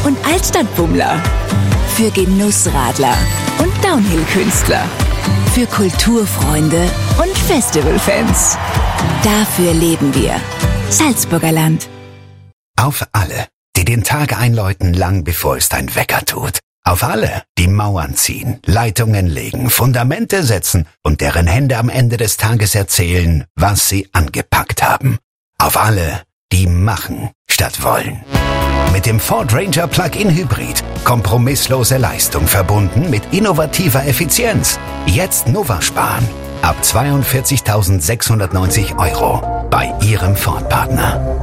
und Altstadtbummler. Für Genussradler und Downhill-Künstler. Für Kulturfreunde und Festivalfans. Dafür leben wir. Salzburger Land. Auf alle, die den Tag einläuten, lang bevor es dein Wecker tut. Auf alle, die Mauern ziehen, Leitungen legen, Fundamente setzen und deren Hände am Ende des Tages erzählen, was sie angepackt haben. Auf alle, die machen statt wollen. Mit dem Ford Ranger Plug-in Hybrid. Kompromisslose Leistung verbunden mit innovativer Effizienz. Jetzt Nova sparen. Ab 42.690 € bei Ihrem Ford-Partner.